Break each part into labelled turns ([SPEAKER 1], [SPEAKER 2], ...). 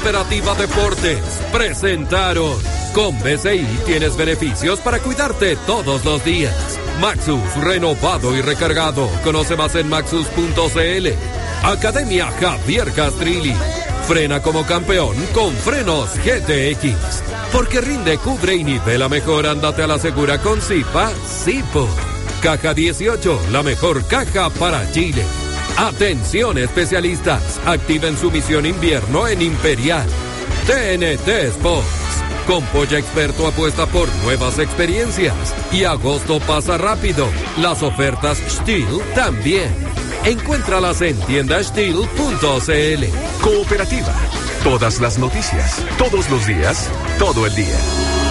[SPEAKER 1] Cooperativa Deportes presentaron. Con BCI tienes beneficios para cuidarte todos los días. Maxus, renovado y recargado. Conoce más en maxus.cl. Academia Javier Castrilli. Frena como campeón con frenos GTX. Porque rinde, cubre y nivela mejor. Ándate a la segura con Zipa Zipo. Caja 18, la mejor caja para Chile. Atención especialistas, activen su misión invierno en Imperial. TNT Sports. Con Polla Experto apuesta por nuevas experiencias. Y agosto pasa rápido. Las ofertas Steel también. Encuéntralas en tiendasteel.cl.
[SPEAKER 2] Cooperativa. Todas las noticias, todos los días, todo el día.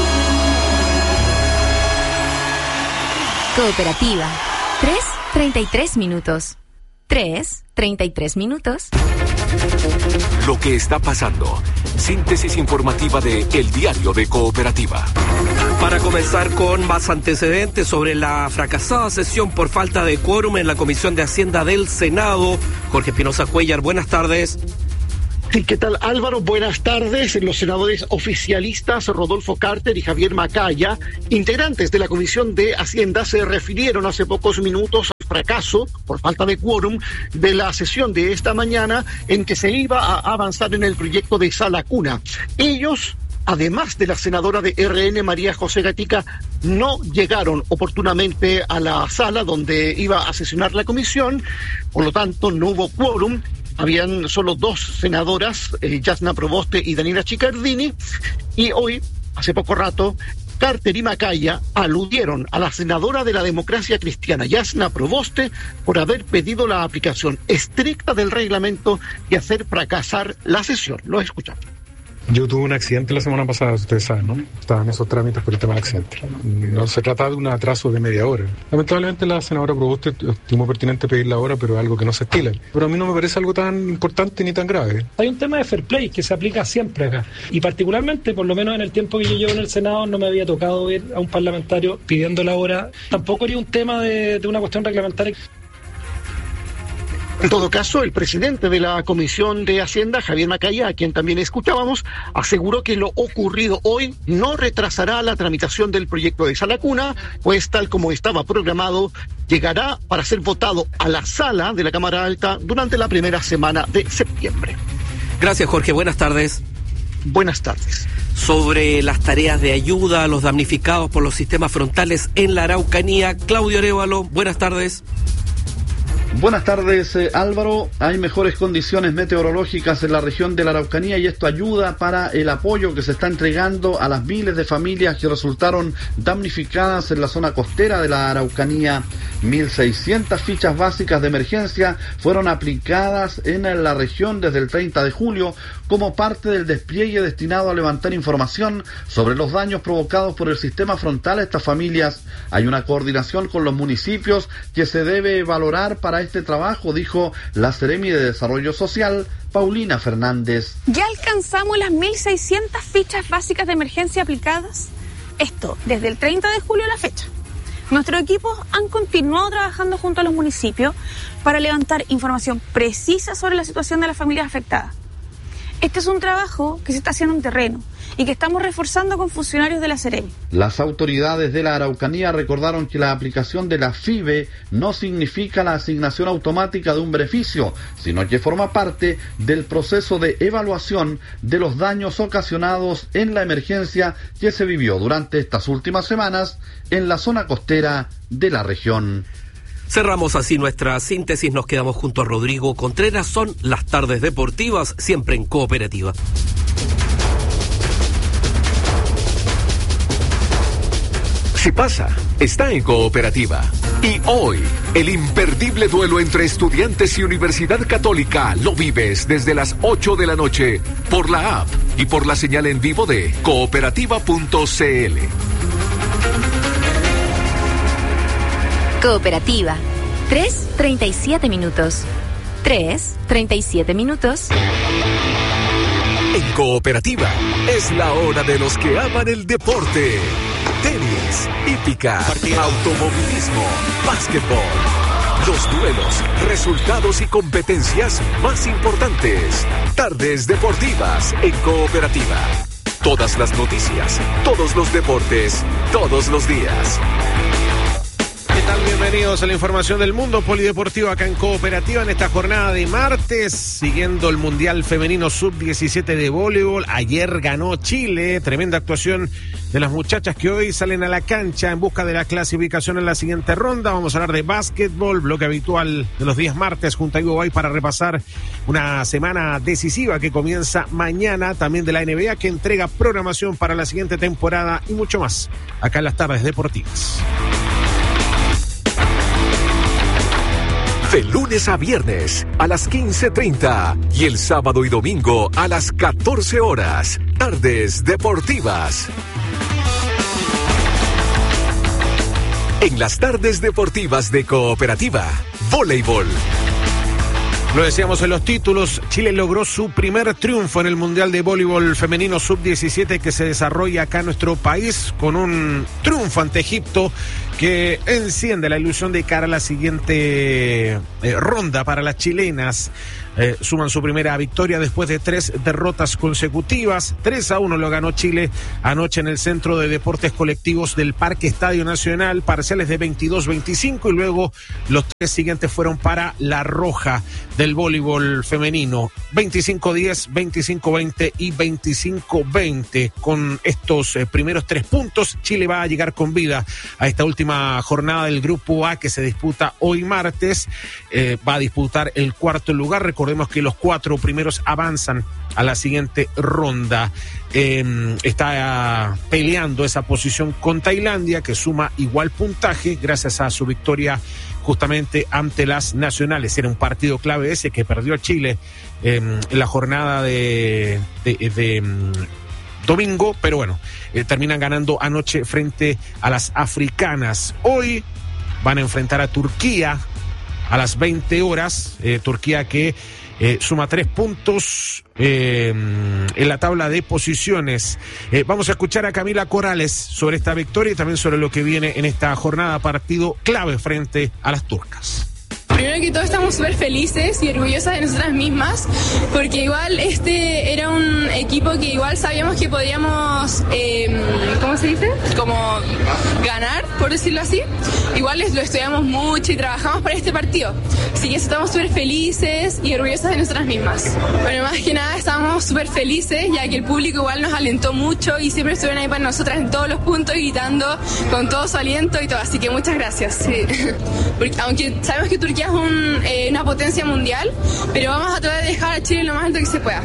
[SPEAKER 3] Cooperativa. 3:33 minutos. 3:33 minutos.
[SPEAKER 2] Lo que está pasando. Síntesis informativa de El Diario de Cooperativa.
[SPEAKER 4] Para comenzar con más antecedentes sobre la fracasada sesión por falta de quórum en la Comisión de Hacienda del Senado. Jorge Espinosa Cuellar, buenas tardes.
[SPEAKER 5] Sí, ¿qué tal, Álvaro? Buenas tardes. Los senadores oficialistas Rodolfo Carter y Javier Macaya, integrantes de la Comisión de Hacienda, se refirieron hace pocos minutos al fracaso, por falta de quórum, de la sesión de esta mañana en que se iba a avanzar en el proyecto de Sala Cuna. Ellos, además de la senadora de RN, María José Gatica, no llegaron oportunamente a la sala donde iba a sesionar la comisión, por lo tanto no hubo quórum. Habían solo dos senadoras, Yasna Proboste y Daniela Chiccardini, y hoy, hace poco rato, Carter y Macaya aludieron a la senadora de la Democracia Cristiana, Yasna Proboste, por haber pedido la aplicación estricta del reglamento y hacer fracasar la sesión. Lo escuchamos.
[SPEAKER 6] Yo tuve un accidente la semana pasada, ustedes saben, ¿no? Estaba en esos trámites por el tema del accidente. No se trata de un atraso de media hora. Lamentablemente la senadora Proboste estimó pertinente pedirla ahora, pero es algo que no se estila. Pero a mí no me parece algo tan importante ni tan grave.
[SPEAKER 7] Hay un tema de fair play que se aplica siempre acá. Y particularmente, por lo menos en el tiempo que yo llevo en el Senado, no me había tocado ver a un parlamentario pidiendo la hora. Tampoco haría un tema de una cuestión reglamentaria.
[SPEAKER 5] En todo caso, el presidente de la Comisión de Hacienda, Javier Macaya, a quien también escuchábamos, aseguró que lo ocurrido hoy no retrasará la tramitación del proyecto de Sala Cuna, pues tal como estaba programado, llegará para ser votado a la sala de la Cámara Alta durante la primera semana de septiembre.
[SPEAKER 4] Gracias, Jorge. Buenas tardes.
[SPEAKER 5] Buenas tardes.
[SPEAKER 4] Sobre las tareas de ayuda a los damnificados por los sistemas frontales en la Araucanía, Claudio Arévalo, buenas tardes.
[SPEAKER 8] Buenas tardes, Álvaro. Hay mejores condiciones meteorológicas en la región de la Araucanía y esto ayuda para el apoyo que se está entregando a las miles de familias que resultaron damnificadas en la zona costera de la Araucanía. 1.600 fichas básicas de emergencia fueron aplicadas en la región desde el 30 de julio como parte del despliegue destinado a levantar información sobre los daños provocados por el sistema frontal a estas familias. Hay una coordinación con los municipios que se debe valorar para este trabajo, dijo la Seremi de Desarrollo Social, Paulina Fernández.
[SPEAKER 9] Ya alcanzamos las 1.600 fichas básicas de emergencia aplicadas. Esto desde el 30 de julio a la fecha. Nuestros equipos han continuado trabajando junto a los municipios para levantar información precisa sobre la situación de las familias afectadas. Este es un trabajo que se está haciendo en terreno y que estamos reforzando con funcionarios de la Seremi.
[SPEAKER 8] Las autoridades de la Araucanía recordaron que la aplicación de la FIBE no significa la asignación automática de un beneficio, sino que forma parte del proceso de evaluación de los daños ocasionados en la emergencia que se vivió durante estas últimas semanas en la zona costera de la región.
[SPEAKER 4] Cerramos así nuestra síntesis, nos quedamos junto a Rodrigo Contreras, son las tardes deportivas, siempre en Cooperativa.
[SPEAKER 2] Si pasa, está en Cooperativa. Y hoy, el imperdible duelo entre Estudiantes y Universidad Católica lo vives desde las 8 de la noche por la app y por la señal en vivo de cooperativa.cl.
[SPEAKER 3] Cooperativa. 3:37 minutos. 3:37 minutos.
[SPEAKER 2] En Cooperativa es la hora de los que aman el deporte. Tenis, hípica, automovilismo, básquetbol. Los duelos, resultados y competencias más importantes. Tardes Deportivas en Cooperativa. Todas las noticias, todos los deportes, todos los días.
[SPEAKER 10] ¿Qué tal? Bienvenidos a la información del mundo polideportivo acá en Cooperativa en esta jornada de martes, siguiendo el Mundial Femenino Sub-17 de voleibol. Ayer ganó Chile, tremenda actuación de las muchachas que hoy salen a la cancha en busca de la clasificación en la siguiente ronda. Vamos a hablar de básquetbol, bloque habitual de los días martes junto a Ivo Bay para repasar una semana decisiva que comienza mañana, también de la NBA que entrega programación para la siguiente temporada y mucho más acá en las tardes deportivas.
[SPEAKER 2] De lunes a viernes a las 15:30 y el sábado y domingo a las 14 horas. Tardes Deportivas. En las tardes deportivas de Cooperativa, voleibol.
[SPEAKER 10] Lo decíamos en los títulos, Chile logró su primer triunfo en el Mundial de Voleibol Femenino Sub-17 que se desarrolla acá en nuestro país con un triunfo ante Egipto que enciende la ilusión de cara a la siguiente ronda para las chilenas. Suman su primera victoria después de 3 derrotas consecutivas. 3-1 lo ganó Chile anoche en el Centro de Deportes Colectivos del Parque Estadio Nacional, parciales de 22-25 y luego los 3 siguientes fueron para la roja del voleibol femenino. 25-10, 25-20 y 25-20. Con estos primeros 3 puntos, Chile va a llegar con vida a esta última jornada del Grupo A que se disputa hoy martes. Va a disputar el cuarto lugar. Recordemos que los 4 primeros avanzan a la siguiente ronda. Está peleando esa posición con Tailandia, que suma igual puntaje gracias a su victoria justamente ante las nacionales. Era un partido clave ese que perdió Chile en la jornada de domingo, pero bueno, terminan ganando anoche frente a las africanas. Hoy van a enfrentar a Turquía a las 20 horas. Turquía que suma 3 puntos en la tabla de posiciones. Vamos a escuchar a Camila Corrales sobre esta victoria y también sobre lo que viene en esta jornada, partido clave frente a las turcas.
[SPEAKER 11] Primero que todo estamos súper felices y orgullosas de nosotras mismas, porque igual este era un equipo que igual sabíamos que podíamos, ¿cómo se dice? Como ganar, por decirlo así. Igual lo estudiamos mucho y trabajamos para este partido. Así que estamos súper felices y orgullosas de nosotras mismas. Bueno, más que nada estamos súper felices, ya que el público igual nos alentó mucho y siempre estuvieron ahí para nosotras en todos los puntos, gritando con todo su aliento y todo. Así que muchas gracias. Sí. Porque, aunque sabemos que Turquía es una potencia mundial, pero vamos a tratar de dejar a Chile lo más alto que se pueda.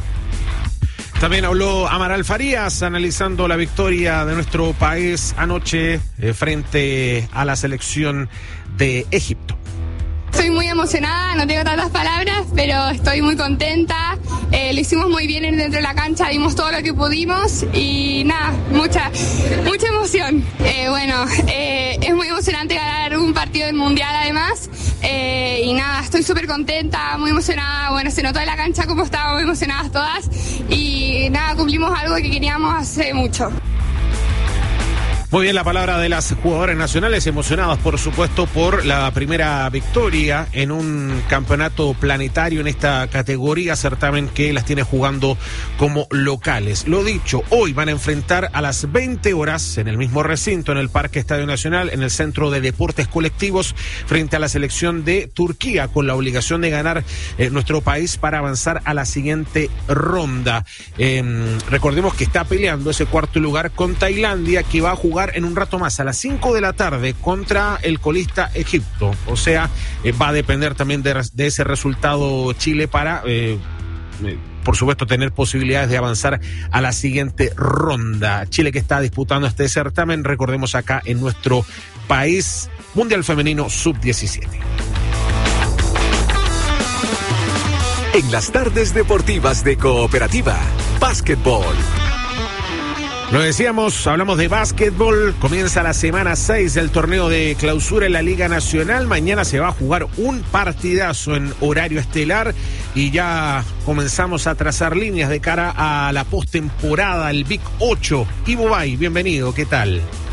[SPEAKER 10] También habló Amaral Farías analizando la victoria de nuestro país anoche frente a la selección de Egipto.
[SPEAKER 12] Estoy muy emocionada, no tengo tantas palabras, pero estoy muy contenta. Lo hicimos muy bien dentro de la cancha, dimos todo lo que pudimos y nada, mucha emoción. Es muy emocionante ganar un partido del Mundial además. Y nada, estoy súper contenta, muy emocionada. Bueno, se notó en la cancha cómo estábamos emocionadas todas. Y nada, cumplimos algo que queríamos hace mucho.
[SPEAKER 10] Muy bien, la palabra de las jugadoras nacionales, emocionadas por supuesto por la primera victoria en un campeonato planetario en esta categoría, certamen que las tiene jugando como locales. Lo dicho, hoy van a enfrentar a las 20 horas en el mismo recinto, en el Parque Estadio Nacional, en el Centro de Deportes Colectivos, frente a la selección de Turquía, con la obligación de ganar nuestro país para avanzar a la siguiente ronda. Recordemos que está peleando ese cuarto lugar con Tailandia, que va a jugar en un rato más a las 5 de la tarde contra el colista Egipto. O sea, va a depender también de ese resultado Chile para por supuesto tener posibilidades de avanzar a la siguiente ronda. Chile que está disputando este certamen, recordemos, acá en nuestro país, Mundial Femenino Sub-17.
[SPEAKER 2] En las tardes deportivas de Cooperativa, básquetbol.
[SPEAKER 10] Lo decíamos, hablamos de básquetbol, comienza la semana 6 del torneo de clausura en la Liga Nacional. Mañana se va a jugar un partidazo en horario estelar y ya comenzamos a trazar líneas de cara a la postemporada, el Big 8. Ivo Bay, bienvenido, ¿qué tal?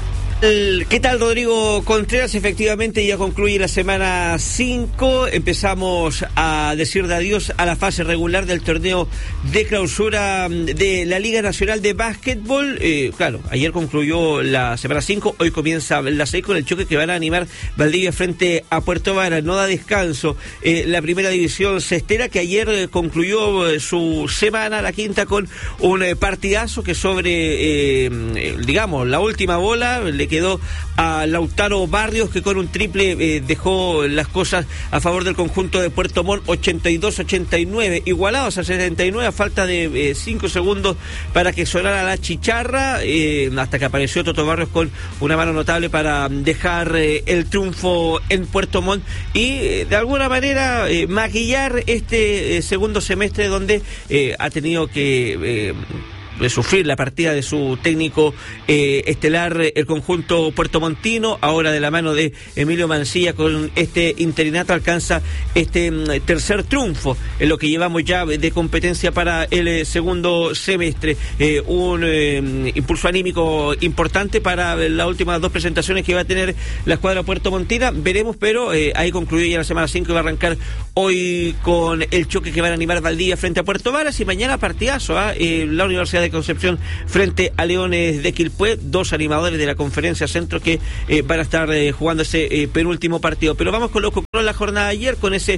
[SPEAKER 13] ¿Qué tal, Rodrigo Contreras? Efectivamente ya concluye la semana 5, empezamos a decir de adiós a la fase regular del torneo de clausura de la Liga Nacional de Básquetbol. Claro, ayer concluyó la semana 5, hoy comienza la 6 con el choque que van a animar Valdivia frente a Puerto Varas. No da descanso la primera división cestera, que ayer concluyó su semana, la quinta, con un partidazo que sobre, digamos, la última bola le quedó a Lautaro Barrios, que con un triple dejó las cosas a favor del conjunto de Puerto Montt, 82-89, igualados a 79 a falta de 5 segundos para que sonara la chicharra, hasta que apareció Toto Barrios con una mano notable para dejar el triunfo en Puerto Montt y de alguna manera maquillar este segundo semestre donde ha tenido que sufrir la partida de su técnico estelar, el conjunto puertomontino. Ahora, de la mano de Emilio Mancilla, con este interinato alcanza este tercer triunfo en lo que llevamos ya de competencia para el segundo semestre. Un impulso anímico importante para las últimas dos presentaciones que va a tener la escuadra puertomontina. Veremos, pero ahí concluyó ya la semana 5 y va a arrancar hoy con el choque que van a animar Valdivia frente a Puerto Varas, y mañana partidazo, la Universidad de Concepción frente a Leones de Quilpué, dos animadores de la Conferencia Centro que van a estar jugando ese penúltimo partido. Pero vamos con lo que ocurrió en la jornada de ayer, con ese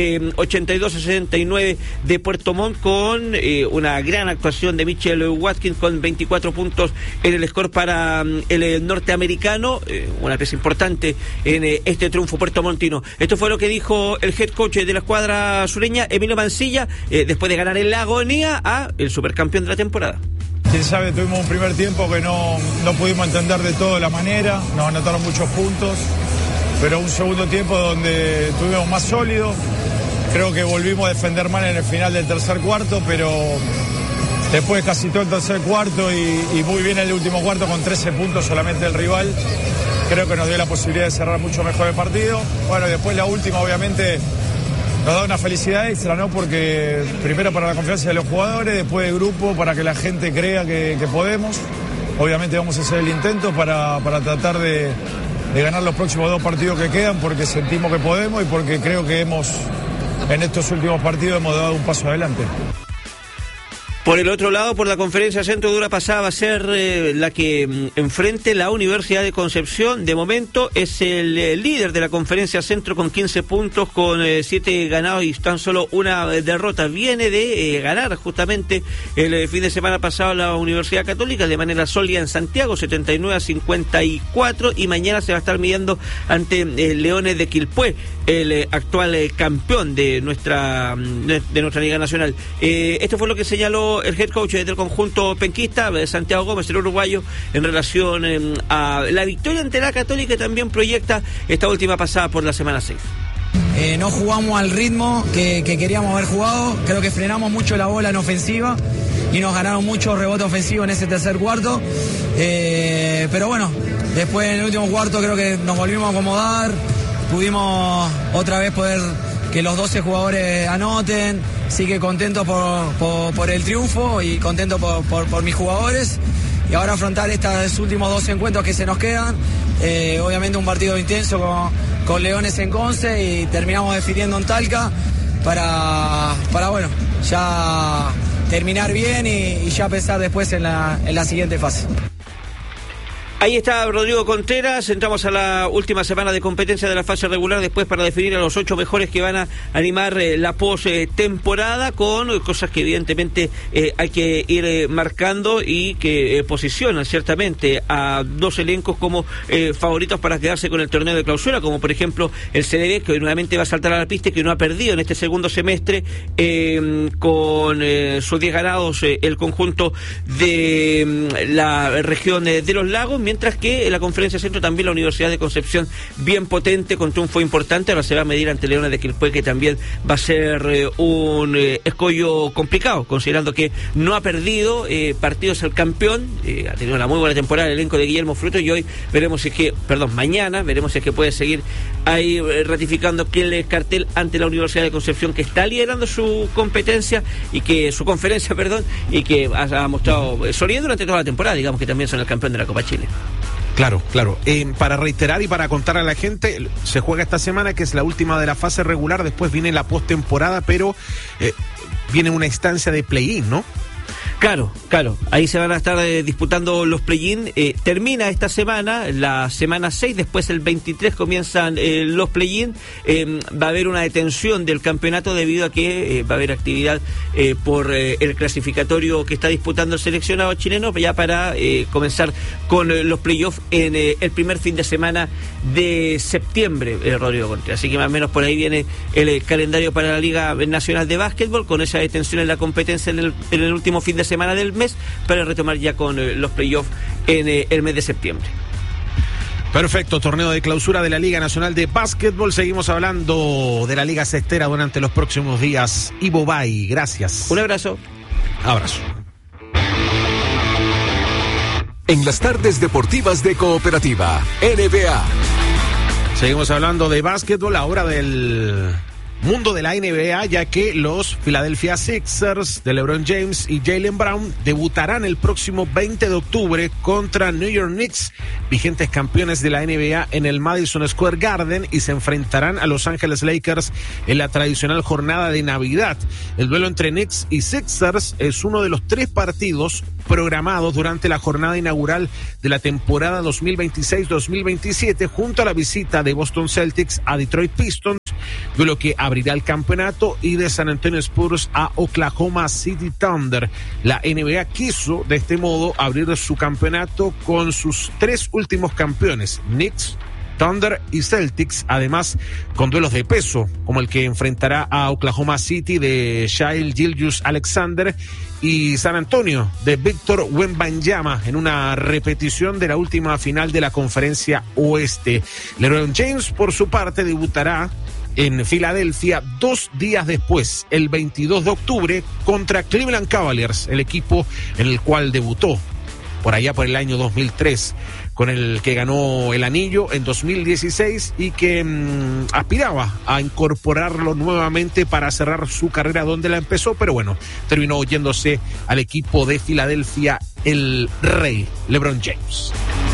[SPEAKER 13] 82-69 de Puerto Montt, con una gran actuación de Mitchell Watkins con 24 puntos en el score para el norteamericano, una pieza importante en este triunfo puertomontino. Esto fue lo que dijo el head coach de la escuadra sureña, Emilio Mancilla, después de ganar en la agonía a el supercampeón de la temporada.
[SPEAKER 14] Quién sabe, tuvimos un primer tiempo que no pudimos entender de todo la manera, nos anotaron muchos puntos, pero un segundo tiempo donde estuvimos más sólidos. Creo que volvimos a defender mal en el final del tercer cuarto, pero después casi todo el tercer cuarto y muy bien el último cuarto con 13 puntos solamente el rival. Creo que nos dio la posibilidad de cerrar mucho mejor el partido. Bueno, y después la última, obviamente, nos da una felicidad extra, ¿no? Porque primero para la confianza de los jugadores, después del grupo, para que la gente crea que podemos. Obviamente vamos a hacer el intento para tratar de ganar los próximos dos partidos que quedan, porque sentimos que podemos y porque creo que en estos últimos partidos hemos dado un paso adelante.
[SPEAKER 13] Por el otro lado, por la Conferencia Centro, dura pasada va a ser la que enfrente la Universidad de Concepción. De momento es el líder de la Conferencia Centro con 15 puntos, con 7 ganados y tan solo una derrota. Viene de ganar justamente el fin de semana pasado la Universidad Católica de manera sólida en Santiago, 79-54, y mañana se va a estar midiendo ante Leones de Quilpué, el actual campeón de nuestra Liga Nacional. Esto fue lo que señaló el head coach del conjunto penquista, Santiago Gómez, el uruguayo, en relación a la victoria ante la Católica, y también proyecta esta última pasada por la semana 6.
[SPEAKER 15] No jugamos al ritmo que queríamos haber jugado, creo que frenamos mucho la bola en ofensiva y nos ganaron mucho rebote ofensivo en ese tercer cuarto, pero bueno, después en el último cuarto creo que nos volvimos a acomodar, pudimos otra vez poder que los 12 jugadores anoten. Sí que contento por el triunfo y contento por mis jugadores, y ahora afrontar estos últimos 2 encuentros que se nos quedan. Obviamente un partido intenso con Leones en Conce, y terminamos definiendo en Talca para bueno, ya terminar bien y ya pensar después en la siguiente fase.
[SPEAKER 13] Ahí está Rodrigo Contreras. Entramos a la última semana de competencia de la fase regular, después para definir a los 8 mejores que van a animar la post-temporada, con cosas que evidentemente hay que ir marcando y que posicionan ciertamente a 2 elencos como favoritos para quedarse con el torneo de clausura, como por ejemplo el CDB, que nuevamente va a saltar a la pista y que no ha perdido en este segundo semestre, con sus 10 ganados el conjunto de la región de los lagos, mientras que en la Conferencia Centro también la Universidad de Concepción bien potente, con triunfo importante. Ahora se va a medir ante Leones de Quilpué, que también va a ser un escollo complicado, considerando que no ha perdido partidos el campeón, ha tenido una muy buena temporada el elenco de Guillermo Fruto, y hoy veremos mañana veremos si es que puede seguir ahí ratificando que el cartel ante la Universidad de Concepción, que está liderando su competencia y que su conferencia, y que ha mostrado solidez durante toda la temporada, digamos que también son el campeón de la Copa Chile.
[SPEAKER 10] Claro. Para reiterar y para contar a la gente, se juega esta semana, que es la última de la fase regular, después viene la postemporada, pero viene una instancia de play-in, ¿no?
[SPEAKER 13] Claro, ahí se van a estar disputando los play-in. Termina esta semana, la semana 6, después el 23 comienzan los play-in. Va a haber una detención del campeonato debido a que va a haber actividad por el clasificatorio que está disputando el seleccionado chileno, ya para comenzar con los play-offs en el primer fin de semana de septiembre, Rodrigo Contreras. Así que más o menos por ahí viene el calendario para la Liga Nacional de Básquetbol, con esa detención en la competencia en el último fin de semana del mes, para retomar ya con los playoffs en el mes de septiembre.
[SPEAKER 10] Perfecto, torneo de clausura de la Liga Nacional de Básquetbol. Seguimos hablando de la Liga Cestera durante los próximos días. Ivo Bay, gracias.
[SPEAKER 13] Un abrazo.
[SPEAKER 10] Abrazo.
[SPEAKER 2] En las tardes deportivas de Cooperativa, NBA.
[SPEAKER 10] Seguimos hablando de básquetbol, ahora del mundo de la NBA, ya que los Philadelphia Sixers de LeBron James y Jaylen Brown debutarán el próximo 20 de octubre contra New York Knicks, vigentes campeones de la NBA, en el Madison Square Garden, y se enfrentarán a Los Ángeles Lakers en la tradicional jornada de Navidad. El duelo entre Knicks y Sixers es uno de los 3 partidos programados durante la jornada inaugural de la temporada 2026-2027, junto a la visita de Boston Celtics a Detroit Pistons, duelo que abrirá el campeonato, y de San Antonio Spurs a Oklahoma City Thunder. La NBA quiso de este modo abrir su campeonato con sus 3 últimos campeones, Knicks, Thunder y Celtics, además con duelos de peso, como el que enfrentará a Oklahoma City de Shai Gilgeous-Alexander y San Antonio de Víctor Wembanyama, en una repetición de la última final de la Conferencia Oeste. LeBron James, por su parte, debutará en Filadelfia 2 días después, el 22 de octubre, contra Cleveland Cavaliers, el equipo en el cual debutó por allá por el año 2003, con el que ganó el anillo en 2016 y que aspiraba a incorporarlo nuevamente para cerrar su carrera donde la empezó, pero bueno, terminó yéndose al equipo de Filadelfia el rey LeBron James.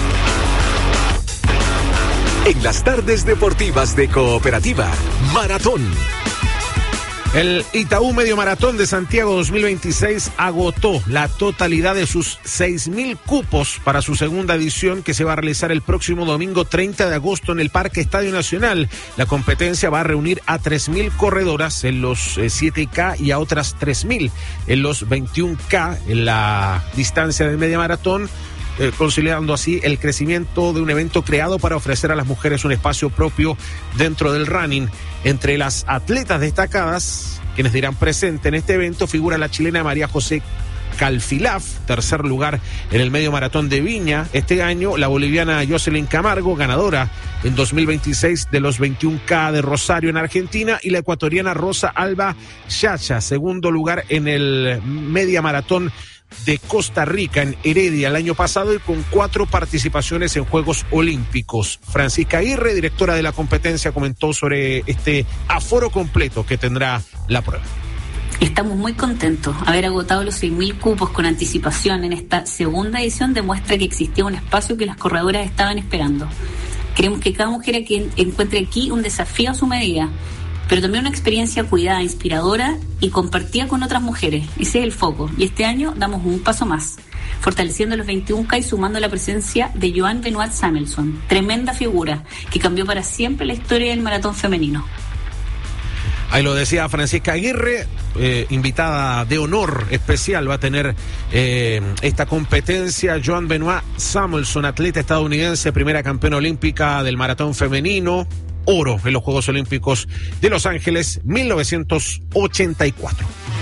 [SPEAKER 2] En las tardes deportivas de Cooperativa, Maratón.
[SPEAKER 10] El Itaú Medio Maratón de Santiago 2026 agotó la totalidad de sus 6.000 cupos para su segunda edición, que se va a realizar el próximo domingo 30 de agosto en el Parque Estadio Nacional. La competencia va a reunir a 3.000 corredoras en los 7K y a otras 3.000 en los 21K en la distancia de media maratón, consolidando así el crecimiento de un evento creado para ofrecer a las mujeres un espacio propio dentro del running. Entre las atletas destacadas, quienes dirán presente en este evento, figura la chilena María José Calfilaf, tercer lugar en el medio maratón de Viña este año, la boliviana Jocelyn Camargo, ganadora en 2026 de los 21K de Rosario en Argentina, y la ecuatoriana Rosa Alba Chacha, segundo lugar en el media maratón de Costa Rica en Heredia el año pasado, y con 4 participaciones en Juegos Olímpicos. Francisca Aguirre, directora de la competencia, comentó sobre este aforo completo que tendrá la prueba.
[SPEAKER 16] Estamos muy contentos. Haber agotado los 6.000 cupos con anticipación en esta segunda edición demuestra que existía un espacio que las corredoras estaban esperando. Queremos que cada mujer aquí encuentre aquí un desafío a su medida, pero también una experiencia cuidada, inspiradora y compartida con otras mujeres. Ese es el foco. Y este año damos un paso más, fortaleciendo los 21K y sumando la presencia de Joan Benoit Samuelson, tremenda figura que cambió para siempre la historia del maratón femenino.
[SPEAKER 10] Ahí lo decía Francisca Aguirre, invitada de honor especial va a tener esta competencia Joan Benoit Samuelson, atleta estadounidense, primera campeona olímpica del maratón femenino, oro en los Juegos Olímpicos de Los Ángeles 1984.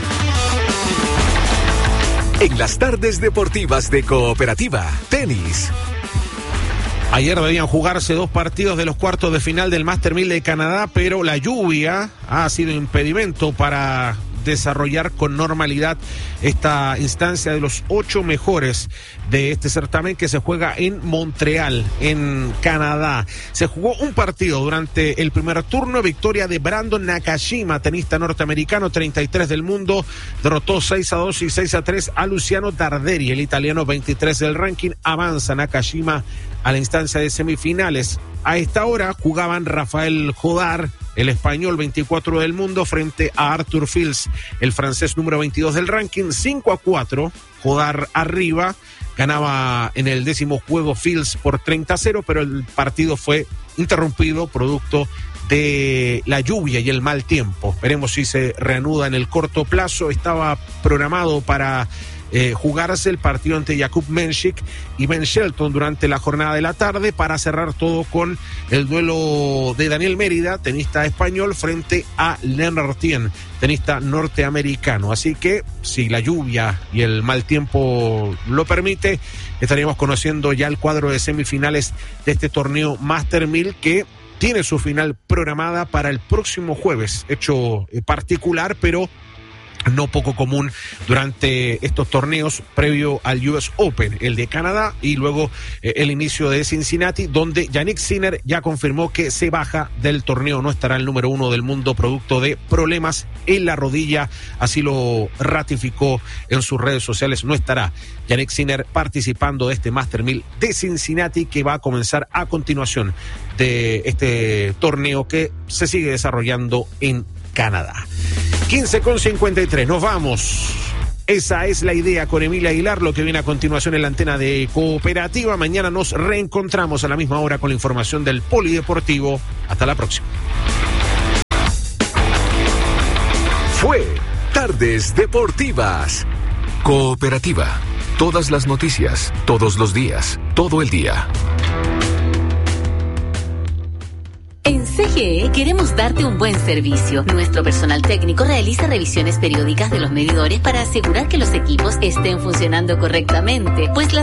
[SPEAKER 2] En las tardes deportivas de Cooperativa, tenis.
[SPEAKER 10] Ayer debían jugarse 2 partidos de los cuartos de final del Master 1000 de Canadá, pero la lluvia ha sido impedimento para desarrollar con normalidad esta instancia de los 8 mejores de este certamen que se juega en Montreal, en Canadá. Se jugó un partido durante el primer turno, victoria de Brandon Nakashima, tenista norteamericano, 33 del mundo, derrotó 6-2 y 6-3 a Luciano Darderi, el italiano, 23 del ranking. Avanza Nakashima a la instancia de semifinales. A esta hora jugaban Rafael Jodar, el español, 24 del mundo, frente a Arthur Fils, el francés número 22 del ranking. 5-4, Jodar arriba, ganaba en el 10º juego Fils por 30-0, pero el partido fue interrumpido producto de la lluvia y el mal tiempo. Veremos si se reanuda en el corto plazo. Estaba programado para jugarse el partido ante Jakub Menchik y Ben Shelton durante la jornada de la tarde, para cerrar todo con el duelo de Daniel Mérida, tenista español, frente a Lennart Tien, tenista norteamericano. Así que si la lluvia y el mal tiempo lo permite, estaríamos conociendo ya el cuadro de semifinales de este torneo Master 1000, que tiene su final programada para el próximo jueves. Hecho particular, pero no poco común durante estos torneos previo al US Open, el de Canadá, y luego el inicio de Cincinnati, donde Jannik Sinner ya confirmó que se baja del torneo. No estará el número 1 del mundo producto de problemas en la rodilla, así lo ratificó en sus redes sociales. No estará Jannik Sinner participando de este Master 1000 de Cincinnati, que va a comenzar a continuación de este torneo que se sigue desarrollando en Canadá. 15:53, nos vamos. Esa es la idea con Emilia Aguilar, lo que viene a continuación en la antena de Cooperativa. Mañana nos reencontramos a la misma hora con la información del Polideportivo. Hasta la próxima.
[SPEAKER 2] Fue Tardes Deportivas. Cooperativa. Todas las noticias, todos los días, todo el día.
[SPEAKER 3] En CGE queremos darte un buen servicio. Nuestro personal técnico realiza revisiones periódicas de los medidores para asegurar que los equipos estén funcionando correctamente, pues las